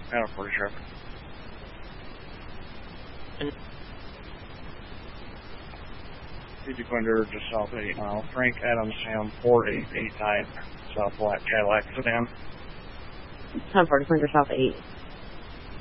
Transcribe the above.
Yeah, pretty sure. Easy Quinder, just south 8 mile. Frank Adams, Sam 488 type, South Black Cadillac sedan. 1040 Quinder, south 8.